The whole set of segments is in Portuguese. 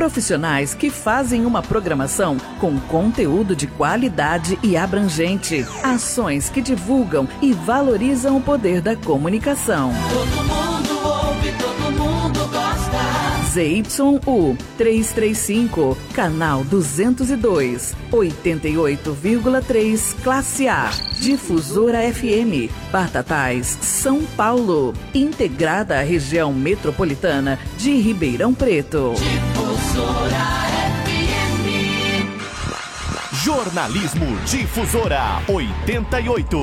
Profissionais que fazem uma programação com conteúdo de qualidade e abrangente. Ações que divulgam e valorizam o poder da comunicação. Todo mundo ouve, todo mundo gosta. ZYU 335, canal 202, 88,3 Classe A. Difusora FM, Batatais, São Paulo. Integrada à região metropolitana de Ribeirão Preto. Difusora FM. Jornalismo Difusora 88.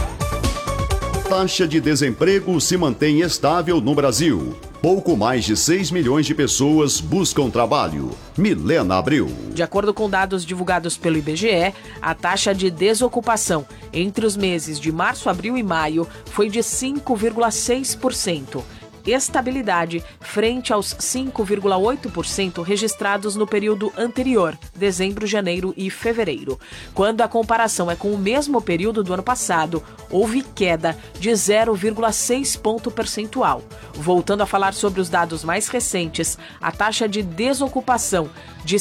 Taxa de desemprego se mantém estável no Brasil. Pouco mais de 6 milhões de pessoas buscam trabalho. Milena Abreu. De acordo com dados divulgados pelo IBGE, a taxa de desocupação entre os meses de março, abril e maio foi de 5,6%. Estabilidade frente aos 5,8% registrados no período anterior, dezembro, janeiro e fevereiro. Quando a comparação é com o mesmo período do ano passado, houve queda de 0,6 ponto percentual. Voltando a falar sobre os dados mais recentes, a taxa de desocupação de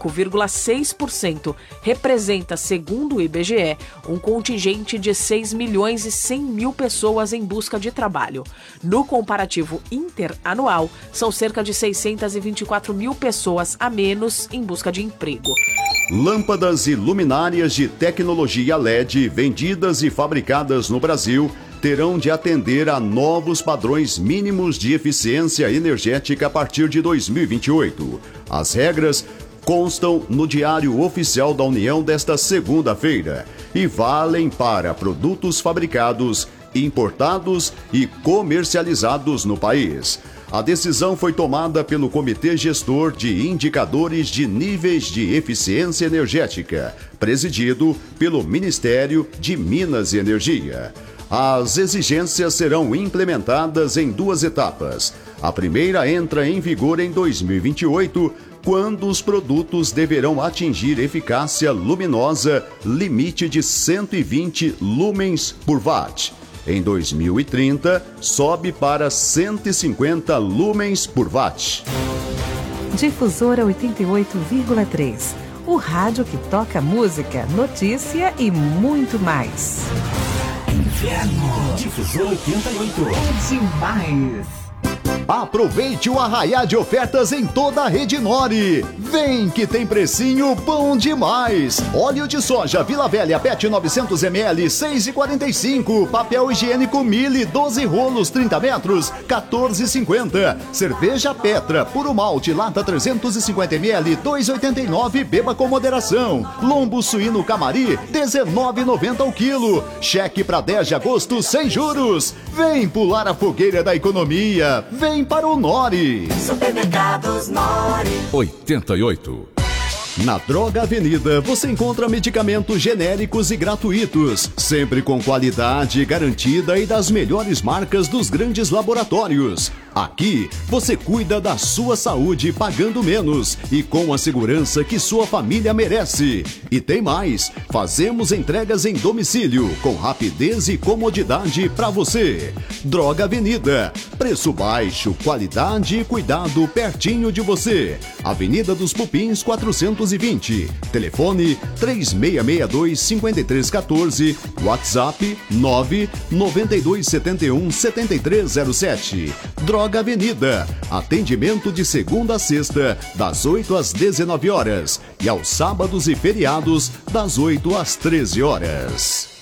5,6% representa, segundo o IBGE, um contingente de 6 milhões e 100 mil pessoas em busca de trabalho. No comparativo interanual, são cerca de 624 mil pessoas a menos em busca de emprego. Lâmpadas e luminárias de tecnologia LED vendidas e fabricadas no Brasil terão de atender a novos padrões mínimos de eficiência energética a partir de 2028. As regras constam no Diário Oficial da União desta segunda-feira e valem para produtos fabricados, importados e comercializados no país. A decisão foi tomada pelo Comitê Gestor de Indicadores de Níveis de Eficiência Energética, presidido pelo Ministério de Minas e Energia. As exigências serão implementadas em 2 etapas. A primeira entra em vigor em 2028, quando os produtos deverão atingir eficácia luminosa limite de 120 lumens por watt. Em 2030, sobe para 150 lumens por watt. Difusora 88,3. O rádio que toca música, notícia e muito mais. Inverno. Difusora 88. É demais. Aproveite o arraiá de ofertas em toda a Rede Nori. Vem que tem precinho bom demais. Óleo de soja Vila Velha PET 900 ml 6,45. Papel higiênico Mille 12 rolos 30 metros 14,50. Cerveja Petra puro malte lata 350 ml 2,89. Beba com moderação. Lombo suíno Camari 19,90 ao quilo. Cheque para 10 de agosto sem juros. Vem pular a fogueira da economia. Vem para o Nori. Supermercados Nori 88. Na Droga Avenida você encontra medicamentos genéricos e gratuitos, sempre com qualidade garantida e das melhores marcas dos grandes laboratórios. Aqui você cuida da sua saúde pagando menos e com a segurança que sua família merece. E tem mais, fazemos entregas em domicílio com rapidez e comodidade para você. Droga Avenida, preço baixo, qualidade e cuidado pertinho de você. Avenida dos Pupins 420, telefone 3662-5314, WhatsApp 99271-7307. Droga Avenida, atendimento de segunda a sexta, das 8 às 19 horas e aos sábados e feriados, das 8 às 13 horas.